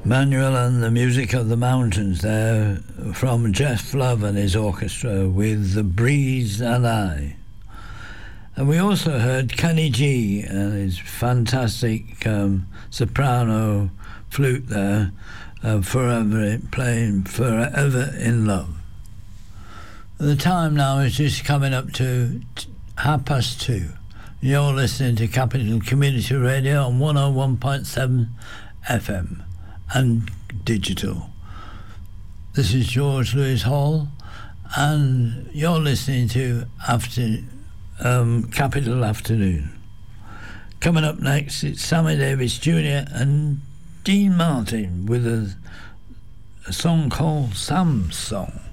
Manuel and the Music of the Mountains there from Jeff Love and his orchestra with The Breeze and I. And we also heard Kenny G and his fantastic soprano flute there, playing Forever in Love. The time now is just coming up to 2:30. You're listening to Capital Community Radio on 101.7 FM. And digital. This is George Lewis Hall, and you're listening to Capital Afternoon. Coming up next, it's Sammy Davis Jr. and Dean Martin with a song called Sam's Song.